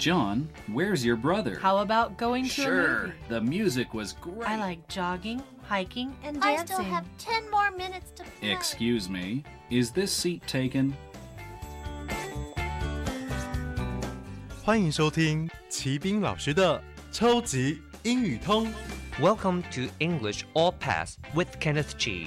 John, where's your brother? How about going to a Sure, movie? the music was great. I like jogging, hiking, and I dancing. still have 10 more minutes to play. Excuse me, is this seat taken? 欢迎收听齐斌老师的超级英语通。 Welcome to English All Pass with Kenneth Chi.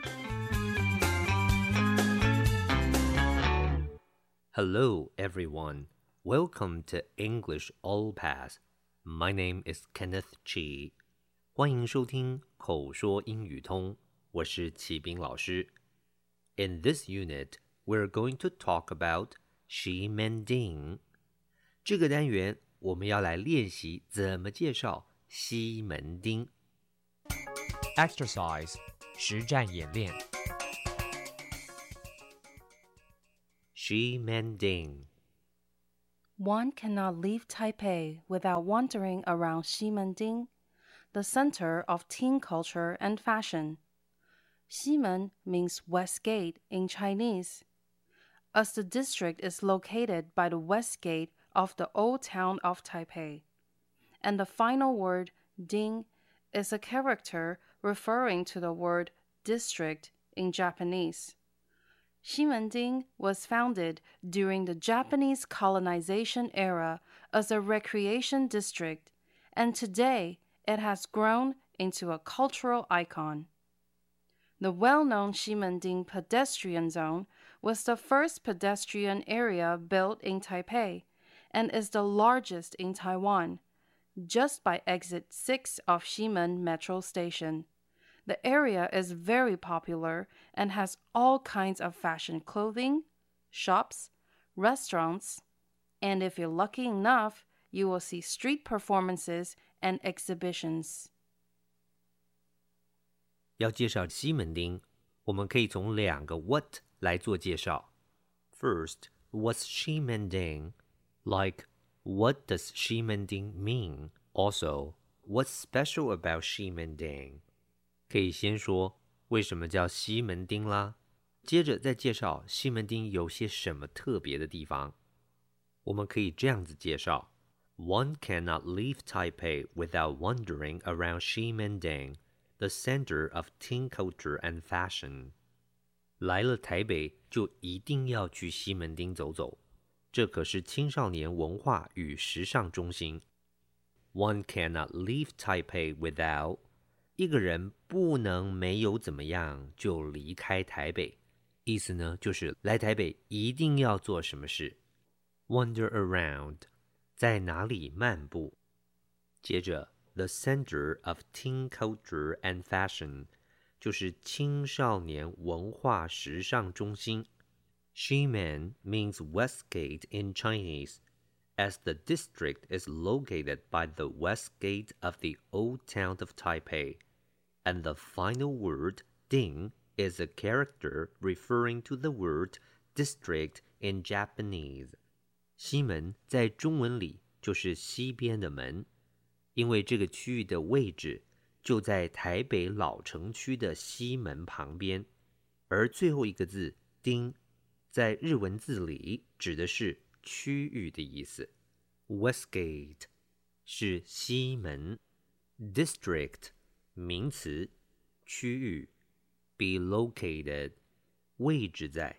Hello, everyone. Welcome to English All Pass. My name is Kenneth Chi. 欢迎收听口说英语通，我是齐斌老师。In this unit, we're going to talk about Ximending. 这个单元我们要来练习怎么介绍西门町。Exercise 实战演练。Ximending. One cannot leave Taipei without wandering around Ximending, the center of teen culture and fashion. Ximen means West Gate in Chinese, as the district is located by the west gate of the old town of Taipei. And the final word, ding, is a character referring to the word district in Japanese. Ximending was founded during the Japanese colonization era as a recreation district, and today it has grown into a cultural icon. The well-known Ximending pedestrian zone was the first pedestrian area built in Taipei and is the largest in Taiwan, just by exit 6 of Ximen Metro Station. The area is very popular and has all kinds of fashion clothing, shops, restaurants, and if you're lucky enough, you will see street performances and exhibitions. 要介绍西门町，我们可以从两个 what 来做介绍。First, what's Ximending? Like, what does Ximending mean? Also, what's special about Ximending? 可以先说为什么叫西门町啦，接着再介绍西门町有些什么特别的地方。我们可以这样子介绍 One cannot leave Taipei without wandering around Ximending, the center of teen culture and fashion. 来了台北就一定要去西门町走走，这可是青少年文化与时尚中心。One cannot leave Taipei without，一个人不能没有怎么样就离开台北，意思呢就是来台北一定要做什么事。Wander around， 在哪里漫步。接着 the center of teen culture and fashion， 就是青少年文化时尚中心。Ximen means West Gate in Chinese, as the district is located by the west gate of the old town of Taipei.And the final word, ding, is a character referring to the word district in Japanese. 西门在中文里就是西边的门，因为这个区域的位置就在台北老城区的西门旁边，而最后一个字町在日文字里指的是区域的意思。Westgate 是西门 ，District名词，区域 be located 位置在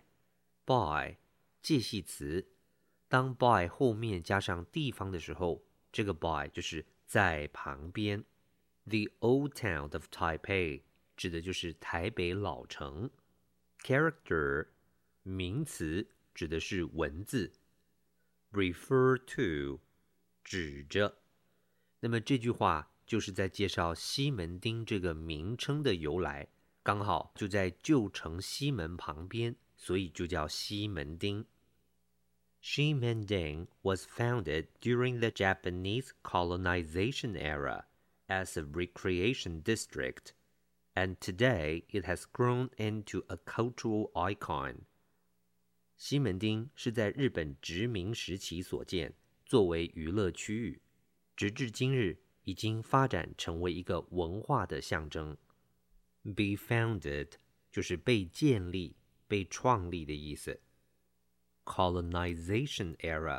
by 介系词，当 by 后面加上地方的时候，这个 by 就是在旁边。The old town of Taipei 指的就是台北老城。Character 名词指的是文字。Refer to 指着。那么这句话就是在介绍西门町这个名称的由来，刚好就在旧城西门旁边，所以就叫西门町。Ximending was founded during the Japanese colonization era as a recreation district, and today it has grown into a cultural icon. 西门町是在日本殖民时期所建，作为娱乐区域，直至今日已经发展成为一个文化的象征。Be founded 就是被建立、被创立的意思。Colonization era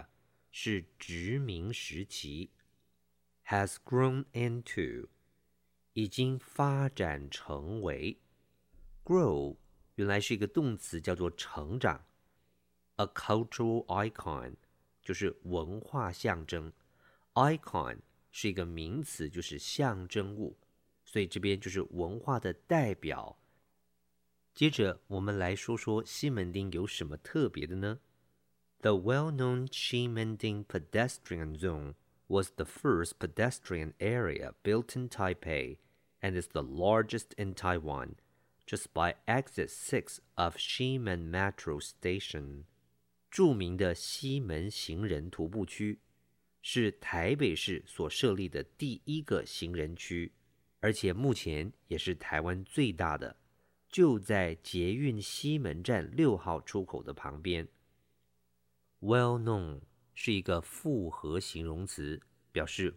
是殖民时期。has grown into 已经发展成为。grow 原来是一个动词，叫做成长。A cultural icon 就是文化象征。icon 是一个名词，就是象征物，所以这边就是文化的代表。接着我们来说说西门町有什么特别的呢？ The well-known Ximending pedestrian zone was the first pedestrian area built in Taipei and is the largest in Taiwan, just by exit 6 of Ximen Metro Station. 著名的西门行人徒步区是台北市所设立的第一个行人区，而且目前也是台湾最大的，就在捷运西门站6号出口的旁边。Well known 是一个复合形容词，表示